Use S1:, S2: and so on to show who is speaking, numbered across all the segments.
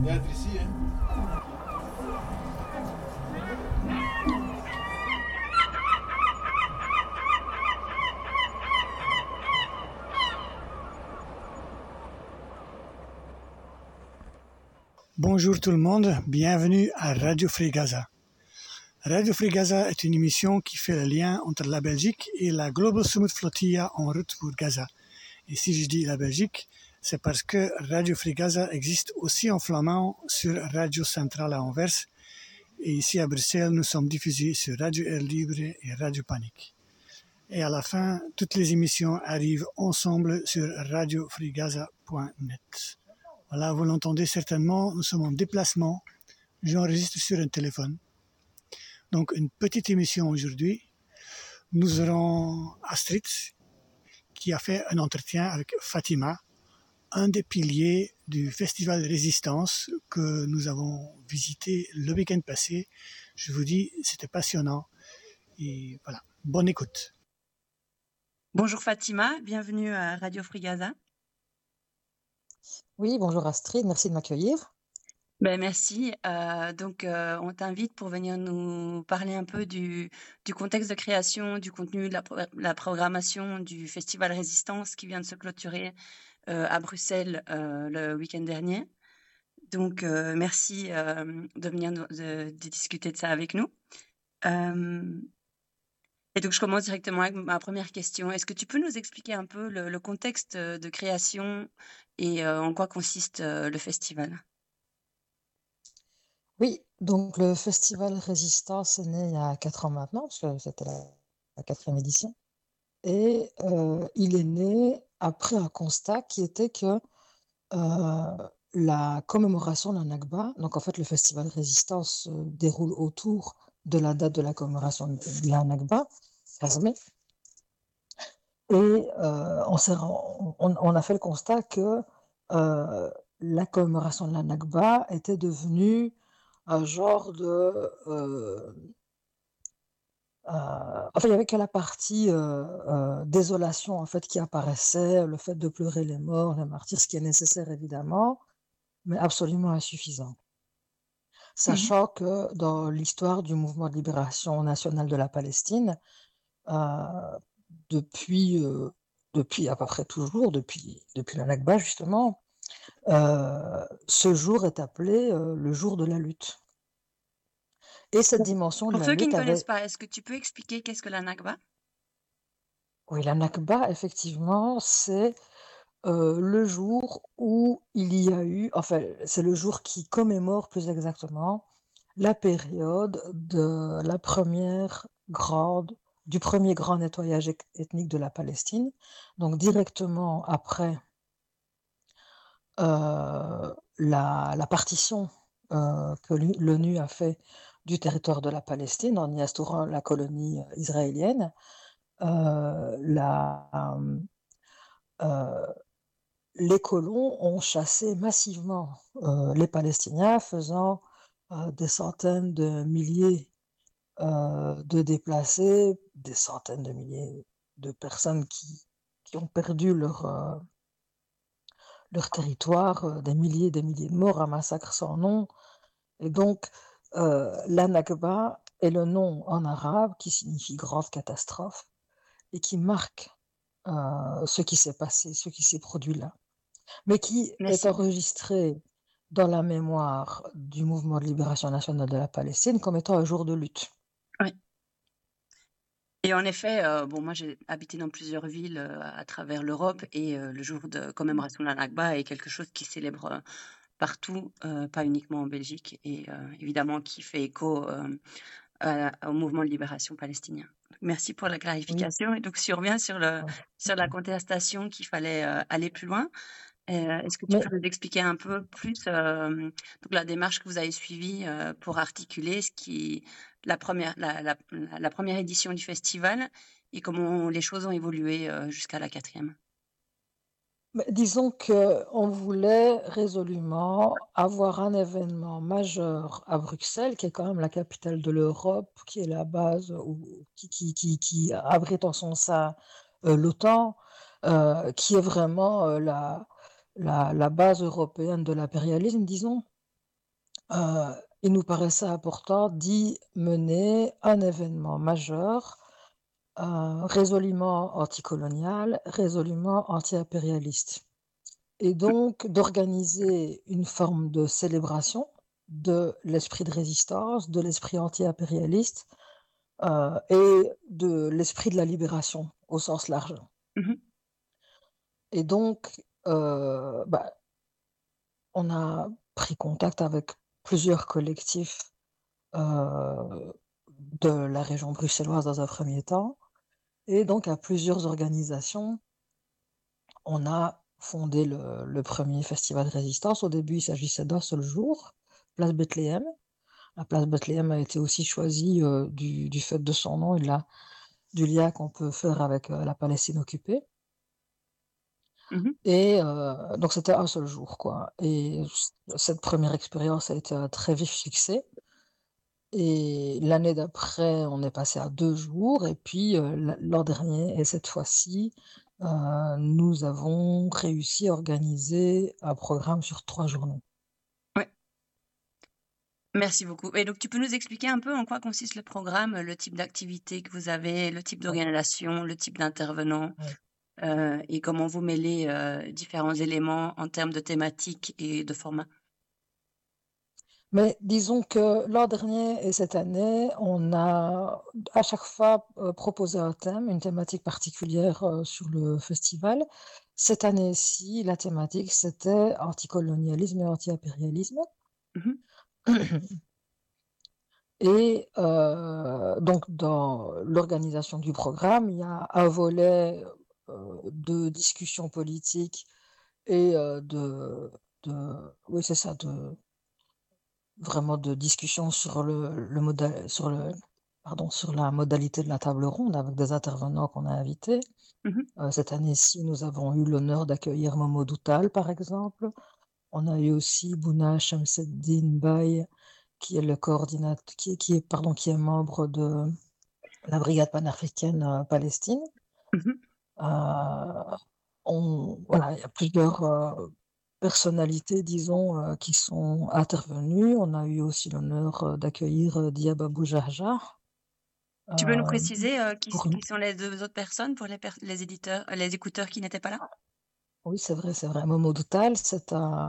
S1: être ici, hein.
S2: Bonjour tout le monde, bienvenue à Radio Free Gaza. Radio Free Gaza est une émission qui fait le lien entre la Belgique et la Global Summit Flotilla en route pour Gaza. Et si je dis la Belgique, c'est parce que Radio Free Gaza existe aussi en flamand sur Radio Centrale à Anvers. Et ici à Bruxelles, nous sommes diffusés sur Radio Air Libre et Radio Panique. Et à la fin, toutes les émissions arrivent ensemble sur radiofreegaza.net. Voilà, vous l'entendez certainement, nous sommes en déplacement. J'enregistre sur un téléphone. Donc, une petite émission aujourd'hui. Nous aurons Astrid, qui a fait un entretien avec Fatima, un des piliers du Festival Résistance que nous avons visité le week-end passé. Je vous dis, c'était passionnant. Et voilà, bonne écoute.
S3: Bonjour Fatima, bienvenue à Radio Free Gaza.
S4: Oui, bonjour Astrid, merci de m'accueillir.
S3: Merci. On t'invite pour venir nous parler un peu du contexte de création, du contenu, de la programmation du Festival Résistance qui vient de se clôturer à Bruxelles le week-end dernier. Donc, merci de venir de discuter de ça avec nous. Et donc, je commence directement avec ma première question. Est-ce que tu peux nous expliquer un peu le contexte de création et en quoi consiste le festival ?
S4: Oui, donc le Festival Résistance est né il y a 4 ans maintenant, parce que c'était la 4e édition. Et il est né après un constat qui était que la commémoration de la Nakba, donc en fait le Festival Résistance se déroule autour de la date de la commémoration de la Nakba, 15 mai. Et on a fait le constat que la commémoration de la Nakba était devenue un genre de... il n'y avait que la partie désolation en fait, qui apparaissait, le fait de pleurer les morts, les martyrs, ce qui est nécessaire évidemment, mais absolument insuffisant. Sachant que dans l'histoire du mouvement de libération nationale de la Palestine, depuis à peu près toujours, depuis la Nakba justement, ce jour est appelé le jour de la lutte. Et cette dimension de la lutte...
S3: Pour ceux qui ne connaissent pas, est-ce que tu peux expliquer qu'est-ce que la Nakba ?
S4: Oui, la Nakba, effectivement, c'est le jour où il y a eu... Enfin, c'est le jour qui commémore plus exactement la période de du premier grand nettoyage ethnique de la Palestine, donc directement après la partition que l'ONU a fait du territoire de la Palestine en y instaurant la colonie israélienne. Les colons ont chassé massivement les Palestiniens, faisant des centaines de milliers de déplacés, des centaines de milliers de personnes qui ont perdu leur territoire, des milliers de morts, un massacre sans nom. Et donc, la Nakba est le nom en arabe qui signifie grande catastrophe et qui marque ce qui s'est passé, ce qui s'est produit là, mais qui est enregistré dans la mémoire du mouvement de libération nationale de la Palestine comme étant un jour de lutte.
S3: Oui. Et en effet, moi j'ai habité dans plusieurs villes à travers l'Europe et le jour de commémoration de la Nakba est quelque chose qui célèbre partout, pas uniquement en Belgique, et évidemment qui fait écho au mouvement de libération palestinien. Merci pour la clarification. Oui. Et donc si on revient sur la contestation qu'il fallait aller plus loin, est-ce que tu peux nous expliquer un peu plus donc la démarche que vous avez suivie pour articuler la première édition du festival et comment les choses ont évolué jusqu'à la 4e?
S4: Disons qu'on voulait résolument avoir un événement majeur à Bruxelles, qui est quand même la capitale de l'Europe, qui est la base, qui abrite en son sein l'OTAN, qui est vraiment la base européenne de l'impérialisme, disons. il nous paraissait important d'y mener un événement majeur, résolument anticolonial, résolument anti-impérialiste. Et donc d'organiser une forme de célébration de l'esprit de résistance, de l'esprit anti-impérialiste et de l'esprit de la libération au sens large.
S3: Mhm.
S4: Et donc, on a pris contact avec plusieurs collectifs de la région bruxelloise dans un premier temps, et donc à plusieurs organisations, on a fondé le premier festival de résistance. Au début, il s'agissait d'un seul jour, place Bethléem. La place Bethléem a été aussi choisie du fait de son nom et du lien qu'on peut faire avec la Palestine occupée.
S3: Mhm.
S4: Et donc c'était un seul jour, quoi. Et cette première expérience a été un très vif succès. Et l'année d'après, on est passé à 2 jours. Et puis l'an dernier, et cette fois-ci, nous avons réussi à organiser un programme sur 3 journées.
S3: Ouais. Merci beaucoup. Et donc, tu peux nous expliquer un peu en quoi consiste le programme, le type d'activité que vous avez, le type
S4: Ouais,
S3: d'organisation, le type d'intervenants,
S4: ouais.
S3: et comment vous mêlez différents éléments en termes de thématique et de format.
S4: Mais disons que l'an dernier et cette année, on a à chaque fois proposé un thème, une thématique particulière sur le festival. Cette année-ci, la thématique, c'était anticolonialisme et anti-impérialisme.
S3: Mhm.
S4: Et donc, dans l'organisation du programme, il y a un volet de discussion politique et oui, c'est ça, vraiment de discussion sur sur la modalité de la table ronde avec des intervenants qu'on a invités.
S3: Mhm.
S4: Cette année-ci, nous avons eu l'honneur d'accueillir Momo Doutal, par exemple. On a eu aussi Bouna Shamseddine Baye, qui est le coordinateur, qui est membre de la Brigade panafricaine Palestine.
S3: Mhm.
S4: Euh, voilà, il y a plusieurs personnalités, disons, qui sont intervenues. On a eu aussi l'honneur d'accueillir Diab Abou Jahja.
S3: Tu peux nous
S4: euh,
S3: préciser
S4: pour...
S3: qui sont les deux autres personnes pour les éditeurs, les écouteurs qui n'étaient pas là?
S4: Oui, c'est vrai, c'est vrai. Momo Doutal, c'est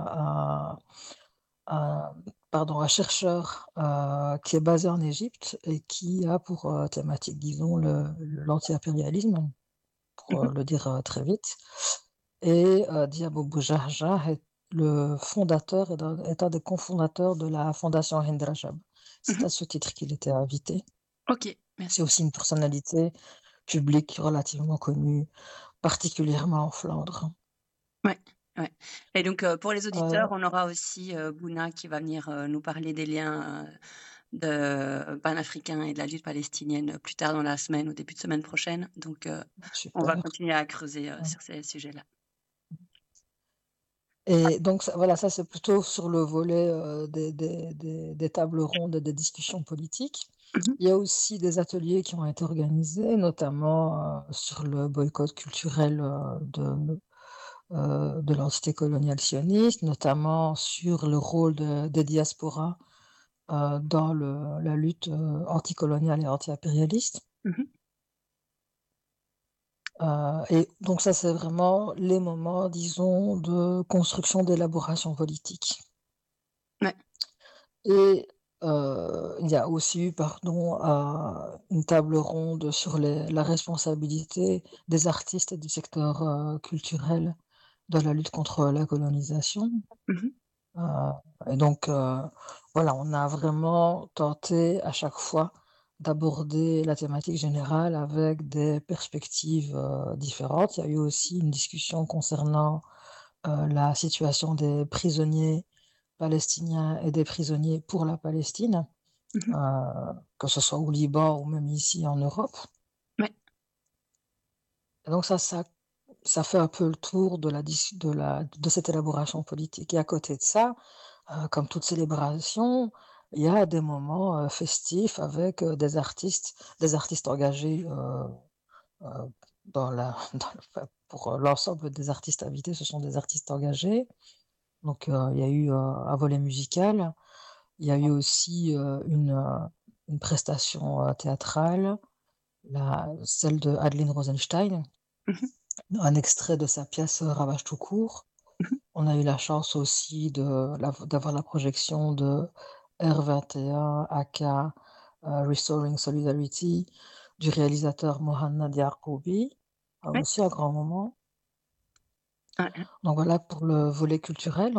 S4: un chercheur qui est basé en Égypte et qui a pour thématique, disons, l'anti-impérialisme, pour
S3: Mhm.
S4: le dire très vite. Et Diabo Boujarja est le fondateur, est un des cofondateurs de la fondation Hind Rajab. C'est
S3: Mhm.
S4: à ce titre qu'il était invité.
S3: Ok,
S4: C'est
S3: merci.
S4: aussi une personnalité publique relativement connue, particulièrement en Flandre.
S3: Ouais, ouais. Et donc, pour les auditeurs,
S4: Euh,
S3: on aura aussi Bouna qui va venir nous parler des liens de panafricains et de la lutte palestinienne plus tard dans la semaine, au début de semaine prochaine. Donc, on va
S4: Super.
S3: continuer à creuser sur ces sujets-là.
S4: Et donc, voilà, ça c'est plutôt sur le volet des tables rondes et des discussions politiques.
S3: Mhm.
S4: Il y a aussi des ateliers qui ont été organisés, notamment sur le boycott culturel de l'entité coloniale sioniste, notamment sur le rôle des diasporas dans la lutte anticoloniale et anti-impérialiste.
S3: Mhm.
S4: Et donc ça, c'est vraiment les moments, disons, de construction d'élaboration politique.
S3: Ouais.
S4: Et il y a aussi eu, pardon, une table ronde sur la responsabilité des artistes et du secteur culturel dans la lutte contre la colonisation.
S3: Mhm.
S4: Euh, et donc, voilà, on a vraiment tenté à chaque fois d'aborder la thématique générale avec des perspectives différentes. Il y a eu aussi une discussion concernant la situation des prisonniers palestiniens et des prisonniers pour la Palestine,
S3: Mhm.
S4: que ce soit au Liban ou même ici en Europe.
S3: Ouais.
S4: Et donc ça fait un peu le tour de cette élaboration politique. Et à côté de ça, comme toute célébration, il y a des moments festifs avec des artistes engagés euh, pour l'ensemble des artistes invités, ce sont des artistes engagés. Donc il y a eu un volet musical. Il y a eu aussi une prestation théâtrale, celle de Adeline Rosenstein, un extrait de sa pièce Ravage tout court. On a eu la chance aussi d'avoir la projection de R21 aka Restoring Solidarity du réalisateur Mohanad Yaqoubi,
S3: Ouais.
S4: aussi un grand moment.
S3: Ouais.
S4: Donc voilà pour le volet culturel,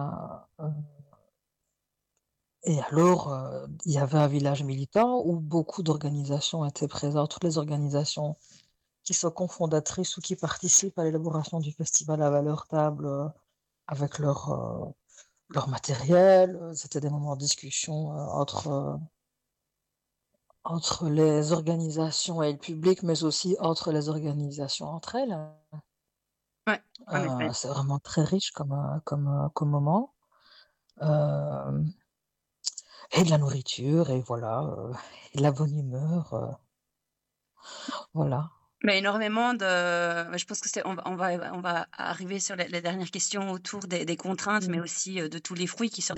S4: et alors, il y avait un village militant où beaucoup d'organisations étaient présentes, toutes les organisations qui sont cofondatrices ou qui participent à l'élaboration du festival avaient leur table avec leur matériel. C'était des moments de discussion entre les organisations et le public, mais aussi entre les organisations entre elles.
S3: Ouais, en effet.
S4: C'est vraiment très riche comme moment. Et de la nourriture, et voilà, et de la bonne humeur, voilà.
S3: Mais énormément je pense que on va arriver sur les dernières questions autour des contraintes, mais aussi de tous les fruits qui sortent